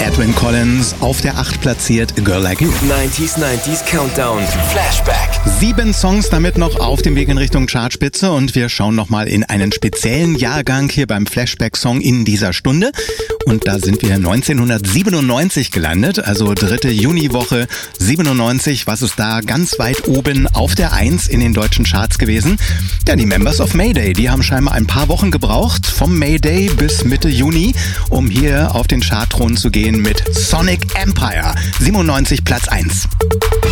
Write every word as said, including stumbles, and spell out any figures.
Edwyn Collins auf der acht platziert, A Girl Like You. neunziger, neunziger Countdown, Flashback. Sieben Songs damit noch auf dem Weg in Richtung Chartspitze und wir schauen nochmal in einen speziellen Jahrgang hier beim Flashback-Song in dieser Stunde. Und da sind wir neunzehnhundertsiebenundneunzig gelandet, also dritte Juniwoche siebenundneunzig. Was ist da ganz weit oben auf der eins in den deutschen Charts gewesen? Ja, die Members of Mayday, die haben scheinbar ein paar Wochen gebraucht, vom Mayday bis Mitte Juni, um hier auf den Chartthron zu gehen mit Sonic Empire. siebenundneunzig, Platz eins.